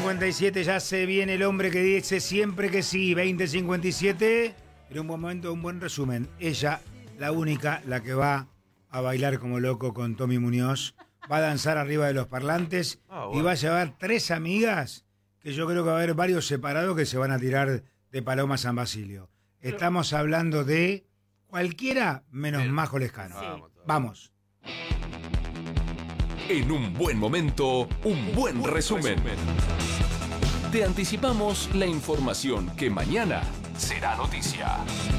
20:57, ya se viene el hombre que dice siempre que sí. 20:57, era un buen momento, un buen resumen. Ella, la única, la que va a bailar como loco con Tommy Muñoz, va a danzar arriba de los parlantes y va a llevar 3 amigas, que yo creo que va a haber varios separados que se van a tirar de Paloma San Basilio. Estamos hablando de cualquiera menos Majo Lescano. Sí. Vamos. En un buen momento, un buen resumen. Te anticipamos la información que mañana será noticia.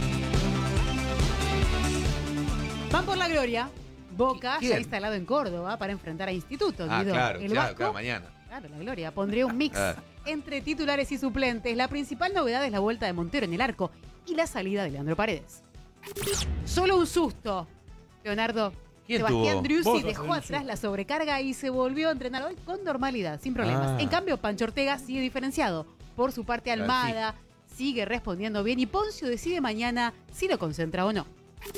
Van por la gloria. Boca ¿Quién? ya instalado en Córdoba para enfrentar a Instituto. Guido. Claro, El claro, Vasco, claro, mañana. Claro, la gloria. Pondría un mix entre titulares y suplentes. La principal novedad es la vuelta de Montero en el arco y la salida de Leandro Paredes. Solo un susto. Leonardo. ¿Quién Sebastián tuvo? Driussi Vos dejó sos atrás la sobrecarga y se volvió a entrenar hoy con normalidad, sin problemas. En cambio, Pancho Ortega sigue diferenciado. Por su parte, Almada sigue respondiendo bien y Poncio decide mañana si lo concentra o no.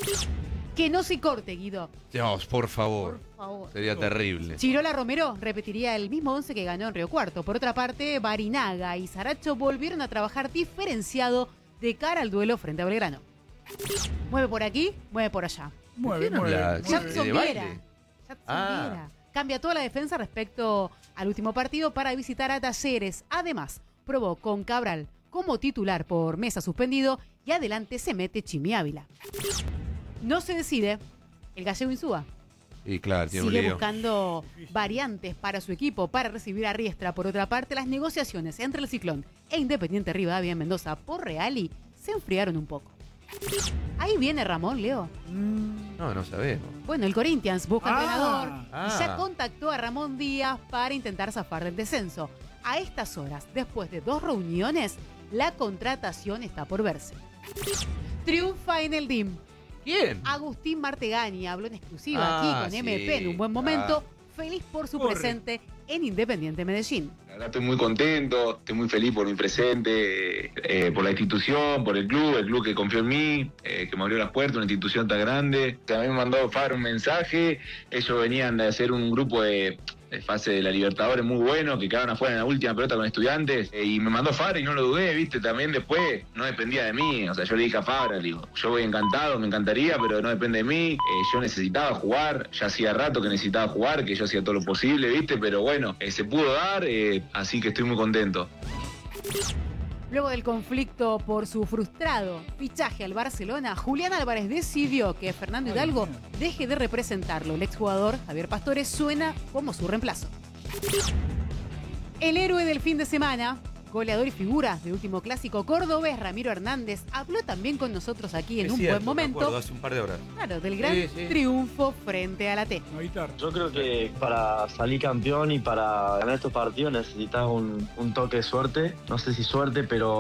Que no se corte, Guido. Dios, por favor. Por favor. Sería terrible. Chirola Romero repetiría el mismo 11 que ganó en Río Cuarto. Por otra parte, Barinaga y Saracho volvieron a trabajar diferenciado de cara al duelo frente a Belgrano. Mueve por aquí, mueve por allá. Mueve, Jackson ¿De Viera. baile? Jackson Viera. Cambia toda la defensa respecto al último partido para visitar a Talleres. Además, probó con Cabral como titular por Mesa suspendido y adelante se mete Chimi Ávila. No se decide el gallego Insúa. Y claro, tiene un Sigue lío. buscando variantes para su equipo para recibir a Riestra. Por otra parte, las negociaciones entre el Ciclón e Independiente Rivadavia en Mendoza por Reali se enfriaron un poco. Ahí viene Ramón, Leo. No sabemos. Bueno, el Corinthians busca entrenador Ah. y ya contactó a Ramón Díaz para intentar zafar del descenso. A estas horas, después de 2 reuniones, la contratación está por verse. Triunfa en el DIM. ¿Quién? Agustín Martegani habló en exclusiva aquí con sí. MP en un buen momento. Feliz por su presente en Independiente Medellín. La verdad estoy muy contento, estoy muy feliz por mi presente, por la institución, por el club que confió en mí, que me abrió las puertas, una institución tan grande. También me mandó Fabro un mensaje, ellos venían de hacer un grupo de fase de la Libertadores muy bueno, que quedaron afuera en la última pelota con Estudiantes, y me mandó Fabra y no lo dudé, viste, también después no dependía de mí, o sea, yo le dije a Fabra, le digo, yo voy encantado, me encantaría, pero no depende de mí, yo necesitaba jugar, ya hacía rato que necesitaba jugar, que yo hacía todo lo posible, viste, pero bueno, se pudo dar, así que estoy muy contento. Luego del conflicto por su frustrado fichaje al Barcelona, Julián Álvarez decidió que Fernando Hidalgo deje de representarlo. El exjugador Javier Pastore suena como su reemplazo. El héroe del fin de semana, goleador y figura del último clásico cordobés, Ramiro Hernández, habló también con nosotros aquí en Es un cierto, buen momento. me acuerdo, hace un par de horas. Claro, del gran Sí. triunfo frente a la T. Yo creo que para salir campeón y para ganar estos partidos necesitas un toque de suerte. No sé si suerte, pero